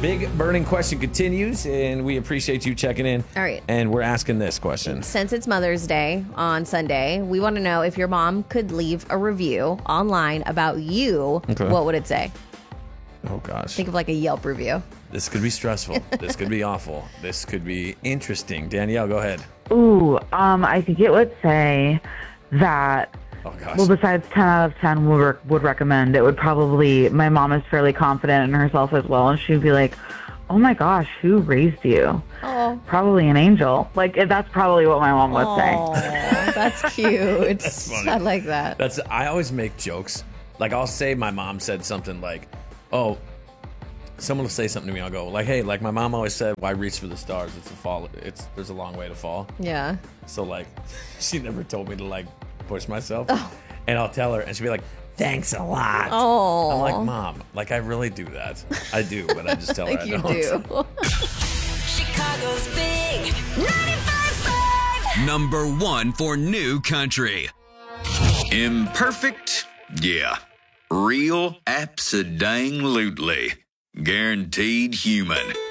Big burning question continues, and we appreciate you checking in. All right. And we're asking this question. Since it's Mother's Day on Sunday, we want to know if your mom could leave a review online about you, what would it say? Oh, gosh. Think of like a Yelp review. This could be stressful. This could be awful. This could be interesting. Danielle, go ahead. Ooh, I think it would say that, Oh, gosh. well, besides 10 out of 10 would recommend, it would probably, my mom is fairly confident in herself as well, and she'd be like, oh my gosh, who raised you? Oh. Probably an angel. Like, that's probably what my mom would Oh, say. that's cute. That's funny. I like that. I always make jokes. Like, I'll say my mom said something like, oh, someone will say something to me. I'll go like, hey, like my mom always said, why reach for the stars? It's a fall. There's a long way to fall. Yeah. So like, she never told me to like push myself. And I'll tell her, and she'll be like, thanks a lot. Oh. I'm like, Mom, like I really do that. I do, but I just tell her I you don't. do. Chicago's Big 95.5. Number 1 for New Country. Imperfect? Yeah. Real? Abso-dang-lutely. Guaranteed human.